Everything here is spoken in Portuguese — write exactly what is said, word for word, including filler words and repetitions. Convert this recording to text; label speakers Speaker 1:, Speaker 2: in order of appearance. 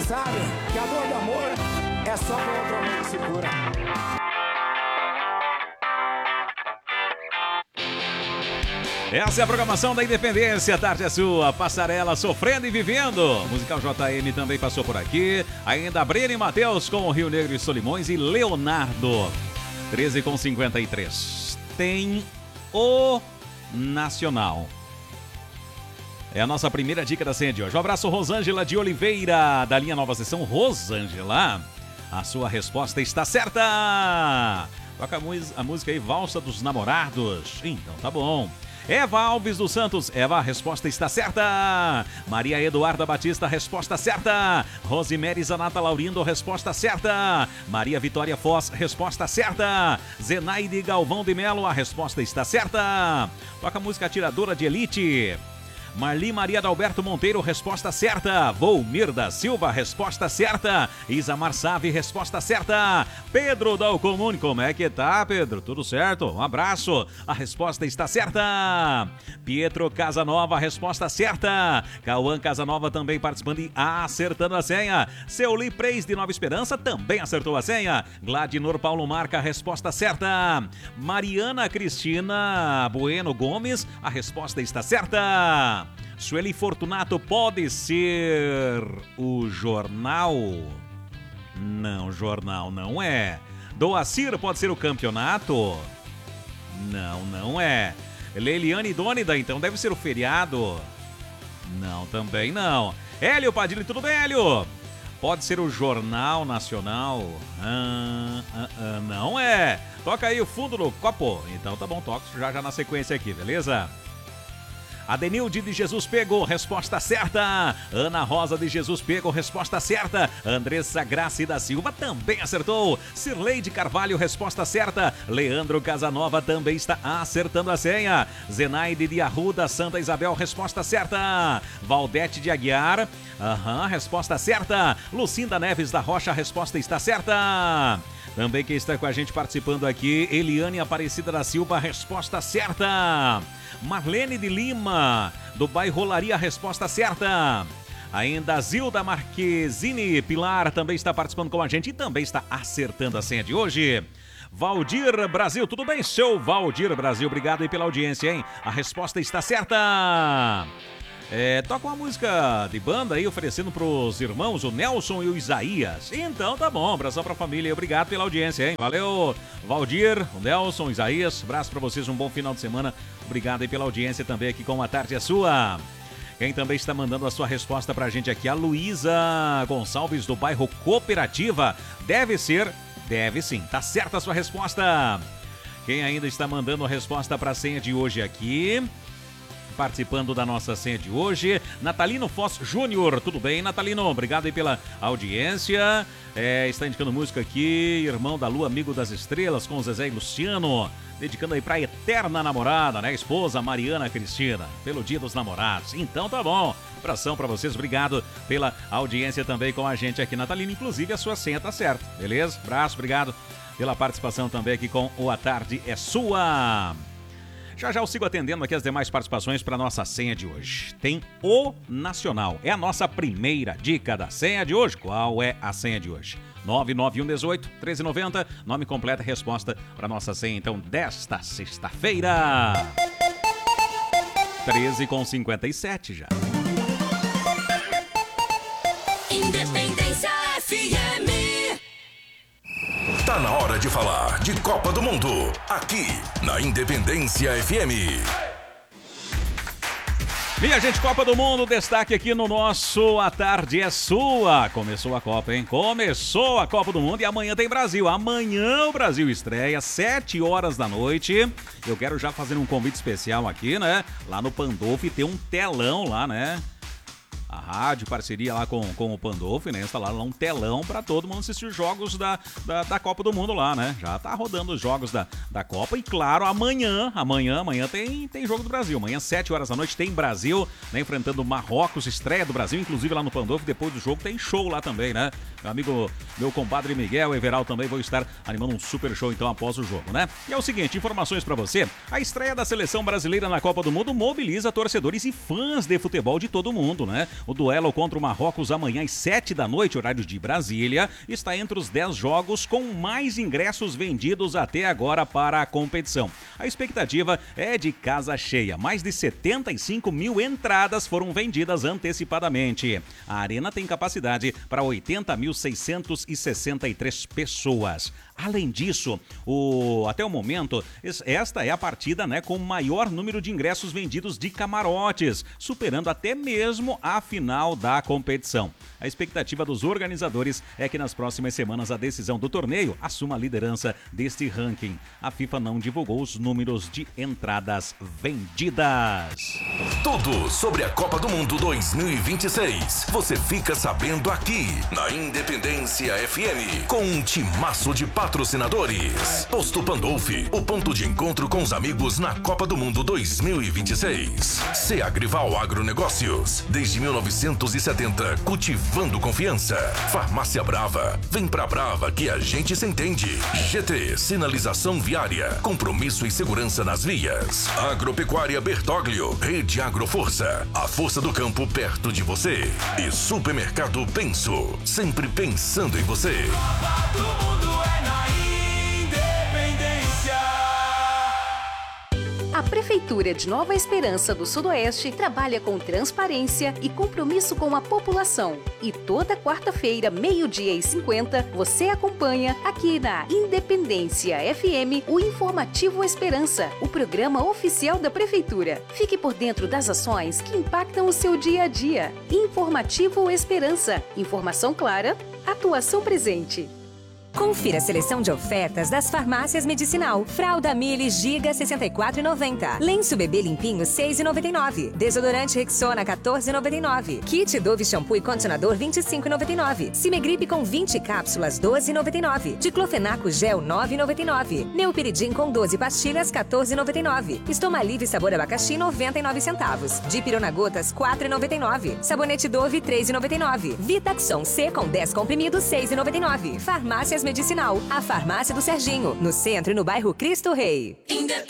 Speaker 1: sabe que a dor de amor é só com outro homem que se cura.
Speaker 2: Essa é a programação da Independência, tarde é sua, Passarela, Sofrendo e Vivendo. Musical J M também passou por aqui. Ainda Breno e Matheus com o Rio Negro e Solimões e Leonardo. treze com cinquenta e três. Tem o Nacional. É a nossa primeira dica da senha de hoje. Um abraço, Rosângela de Oliveira, da linha Nova Sessão. Rosângela, a sua resposta está certa. Toca a música aí, Valsa dos Namorados. Então tá bom. Eva Alves dos Santos, Eva, a resposta está certa. Maria Eduarda Batista, resposta certa. Rosemary Zanata Laurindo, resposta certa. Maria Vitória Foz, resposta certa. Zenaide Galvão de Melo, a resposta está certa. Toca a música Atiradora de Elite. Marli Maria Dalberto Monteiro, resposta certa. Volmir da Silva, resposta certa. Isamar Save, resposta certa. Pedro Dalcomune, como é que tá, Pedro? Tudo certo? Um abraço. A resposta está certa. Pietro Casanova, resposta certa. Cauã Casanova também participando e acertando a senha. Seuli Preis de Nova Esperança também acertou a senha. Gladinor Paulo Marca, resposta certa. Mariana Cristina Bueno Gomes, a resposta está certa. Sueli Fortunato, pode ser o jornal? Não, jornal não é. Doacir, pode ser o campeonato? Não, não é. Leiliane Dônida, então deve ser o feriado? Não, também não. Hélio Padilha, tudo bem, Hélio? Pode ser o Jornal Nacional? Ah, ah, ah, não é. Toca aí o fundo do copo. Então tá bom, toca já já na sequência aqui, beleza? Adenilde de Jesus Pego, resposta certa. Ana Rosa de Jesus Pego, resposta certa. Andressa Grace da Silva também acertou. Cirleide Carvalho, resposta certa. Leandro Casanova também está acertando a senha. Zenaide de Arruda, Santa Isabel, resposta certa. Valdete de Aguiar, aham, resposta certa. Lucinda Neves da Rocha, resposta está certa. Também quem está com a gente participando aqui, Eliane Aparecida da Silva, resposta certa. Marlene de Lima, do bairro Olaria, resposta certa. Ainda Zilda Marquezine Pilar também está participando com a gente e também está acertando a senha de hoje. Valdir Brasil, tudo bem, seu Valdir Brasil? Obrigado aí pela audiência, hein? A resposta está certa. É, toca uma música de banda aí, oferecendo pros irmãos, o Nelson e o Isaías. Então tá bom, abração pra família, obrigado pela audiência, hein? Valeu, Valdir, o Nelson, o Isaías, abraço pra vocês, um bom final de semana. Obrigado aí pela audiência também aqui com A Tarde é Sua. Quem também está mandando a sua resposta pra gente aqui, a Luísa Gonçalves, do bairro Cooperativa. Deve ser, deve sim, tá certa a sua resposta. Quem ainda está mandando a resposta pra senha de hoje aqui, participando da nossa senha de hoje, Natalino Foz Júnior, tudo bem, Natalino? Obrigado aí pela audiência. É, está indicando música aqui, Irmão da Lua, Amigo das Estrelas, com Zezé e Luciano, dedicando aí pra eterna namorada, né? Esposa Mariana Cristina, pelo Dia dos Namorados. Então tá bom, abração pra vocês, obrigado pela audiência também com a gente aqui, Natalino. Inclusive a sua senha tá certa, beleza? Abraço, obrigado pela participação também aqui com o A Tarde é Sua. Já já eu sigo atendendo aqui as demais participações para nossa senha de hoje. Tem o Nacional. É a nossa primeira dica da senha de hoje. Qual é a senha de hoje? nove nove um um oito, um três nove zero. Nome completo e resposta para nossa senha, então, desta sexta-feira. treze com cinquenta e sete já.
Speaker 3: Independência F M.
Speaker 4: Tá na hora de falar de Copa do Mundo, aqui na Independência F M.
Speaker 2: Minha gente, Copa do Mundo, destaque aqui no nosso A Tarde é Sua. Começou a Copa, hein? Começou a Copa do Mundo e amanhã tem Brasil. Amanhã o Brasil estreia, sete horas da noite. Eu quero já fazer um convite especial aqui, né? Lá no Pandolfi tem um telão lá, né? A rádio, parceria lá com, com o Pandolfi, né? Instalaram lá um telão para todo mundo assistir os jogos da, da, da Copa do Mundo lá, né? Já tá rodando os jogos da, da Copa. E claro, amanhã, amanhã, amanhã tem, tem jogo do Brasil. Amanhã, sete horas da noite, tem Brasil, né? Enfrentando o Marrocos, estreia do Brasil, inclusive lá no Pandolfi. Depois do jogo tem show lá também, né? Meu amigo, meu compadre Miguel Everal também vou estar animando um super show então após o jogo, né? E é o seguinte, informações para você. A estreia da seleção brasileira na Copa do Mundo mobiliza torcedores e fãs de futebol de todo mundo, né? O duelo contra o Marrocos amanhã às sete da noite, horário de Brasília, está entre os dez jogos com mais ingressos vendidos até agora para a competição. A expectativa é de casa cheia. Mais de setenta e cinco mil entradas foram vendidas antecipadamente. A arena tem capacidade para oitenta mil seiscentos e sessenta e três pessoas. Além disso, o, até o momento, esta é a partida, né, com o maior número de ingressos vendidos de camarotes, superando até mesmo a final da competição. A expectativa dos organizadores é que nas próximas semanas a decisão do torneio assuma a liderança deste ranking. A FIFA não divulgou os números de entradas vendidas.
Speaker 4: Tudo sobre a Copa do Mundo dois mil e vinte e seis. Você fica sabendo aqui na Independência F M, com um timaço de patrocinadores. Posto Pandolfi, o ponto de encontro com os amigos na Copa do Mundo dois mil e vinte e seis. Seagrival Agronegócios, desde mil novecentos e setenta, cultivando confiança. Farmácia Brava, vem pra Brava que a gente se entende. G T, sinalização viária, compromisso e segurança nas vias. Agropecuária Bertoglio, Rede Agroforça, a força do campo perto de você. E Supermercado Penso, sempre pensando em você.
Speaker 1: Copa do Mundo é na Independência.
Speaker 5: A Prefeitura de Nova Esperança do Sudoeste trabalha com transparência e compromisso com a população. E toda quarta-feira, meio-dia e cinquenta, você acompanha aqui na Independência F M o Informativo Esperança, o programa oficial da Prefeitura. Fique por dentro das ações que impactam o seu dia a dia. Informativo Esperança. Informação clara, atuação presente.
Speaker 6: Confira a seleção de ofertas das farmácias Medicinal. Fralda Mili Giga sessenta e quatro reais e noventa centavos. Lenço bebê limpinho seis reais e noventa e nove centavos. Desodorante Rexona quatorze reais e noventa e nove centavos. Kit Dove shampoo e condicionador vinte e cinco reais e noventa e nove centavos. Cimegripe com vinte cápsulas doze reais e noventa e nove centavos. Diclofenaco gel nove reais e noventa e nove centavos. Neopiridim com doze pastilhas quatorze reais e noventa e nove centavos. Estomalive sabor abacaxi noventa e nove centavos. Dipirona gotas quatro reais e noventa e nove centavos. Sabonete Dove três reais e noventa e nove centavos. Vitaxon C com dez comprimidos seis reais e noventa e nove centavos. Farmácias Medicinal, a farmácia do Serginho, no centro e no bairro Cristo Rei.